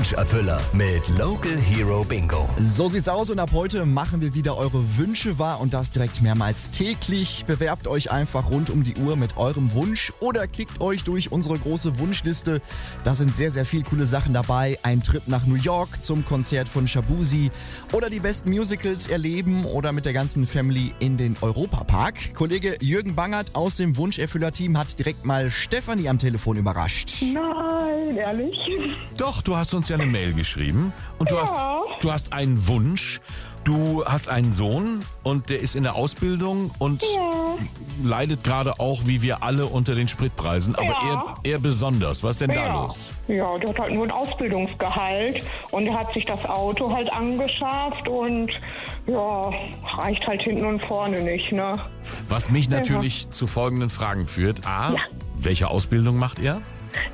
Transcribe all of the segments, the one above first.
Wunscherfüller mit Local Hero Bingo. So sieht's aus und ab heute machen wir wieder eure Wünsche wahr und das direkt mehrmals täglich. Bewerbt euch einfach rund um die Uhr mit eurem Wunsch oder klickt euch durch unsere große Wunschliste. Da sind sehr, sehr viele coole Sachen dabei. Ein Trip nach New York zum Konzert von Shabuzi oder die besten Musicals erleben oder mit der ganzen Family in den Europapark. Kollege Jürgen Bangert aus dem Wunscherfüller-Team hat direkt mal Stefanie am Telefon überrascht. Nein, ehrlich? Doch, du hast uns ja eine Mail geschrieben und du hast einen Wunsch. Du hast einen Sohn und der ist in der Ausbildung und leidet gerade auch, wie wir alle, unter den Spritpreisen. Aber er besonders. Was ist denn da los? Ja, der hat halt nur ein Ausbildungsgehalt und er hat sich das Auto halt angeschafft und ja, reicht halt hinten und vorne nicht, ne? Was mich natürlich zu folgenden Fragen führt. A, welche Ausbildung macht er?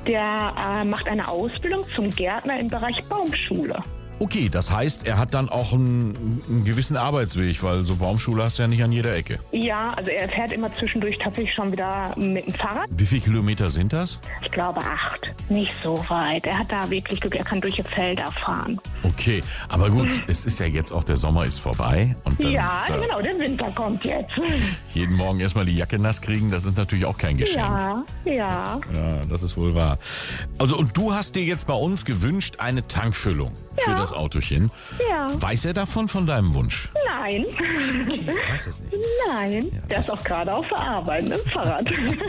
Der macht eine Ausbildung zum Gärtner im Bereich Baumschule. Okay, das heißt, er hat dann auch einen gewissen Arbeitsweg, weil so Baumschule hast du ja nicht an jeder Ecke. Ja, also er fährt immer zwischendurch tatsächlich schon wieder mit dem Fahrrad. Wie viele Kilometer sind das? Ich glaube 8. Nicht so weit. Er hat da wirklich Glück, er kann durch die Felder fahren. Okay, aber gut, es ist ja jetzt auch, der Sommer ist vorbei. Und dann, genau, der Winter kommt jetzt. Jeden Morgen erstmal die Jacke nass kriegen, das ist natürlich auch kein Geschenk. Ja. Ja, das ist wohl wahr. Also und du hast dir jetzt bei uns gewünscht, eine Tankfüllung für das Autochen. Ja. Weiß er davon, von deinem Wunsch? Nein. Okay, weiß es nicht. Nein, Ja, der ist auch gerade auf der Arbeit mit dem Fahrrad.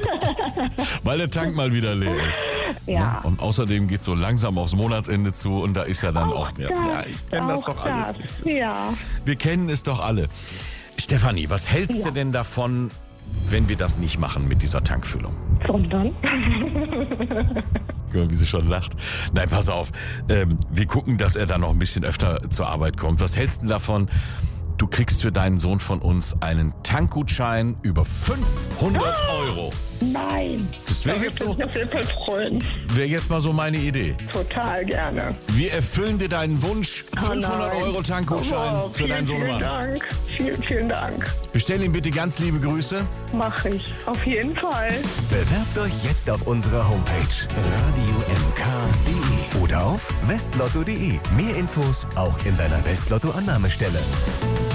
Weil der Tank mal wieder leer ist. Ja. Und außerdem geht es so langsam aufs Monatsende zu und da ist ja dann auch mehr. Ja, ich kenne das doch alles. Ja. Wir kennen es doch alle. Stefanie, was hältst du denn davon, wenn wir das nicht machen mit dieser Tankfüllung? Sondern? Guck mal, wie sie schon lacht. Nein, pass auf. Wir gucken, dass er dann noch ein bisschen öfter zur Arbeit kommt. Was hältst du davon? Du kriegst für deinen Sohn von uns einen Tankgutschein über 500 Euro. Nein. Das wäre Da jetzt würde so, ich mich auf jeden Fall freuen. wäre jetzt mal so meine Idee. Total gerne. Wir erfüllen dir deinen Wunsch. 500 nein. Euro Tankgutschein Oh, für deinen vielen Sohnemann. Dank. Vielen Dank. Bestell ihm bitte ganz liebe Grüße. Mach ich. Auf jeden Fall. Bewerbt euch jetzt auf unserer Homepage radiomk.de oder auf westlotto.de. Mehr Infos auch in deiner Westlotto-Annahmestelle.